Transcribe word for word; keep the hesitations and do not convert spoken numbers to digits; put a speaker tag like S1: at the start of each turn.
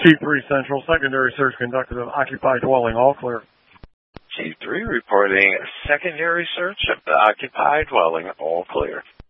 S1: Chief three Central, secondary search conducted of occupied dwelling, all clear.
S2: Chief three reporting secondary search of the occupied dwelling, all clear.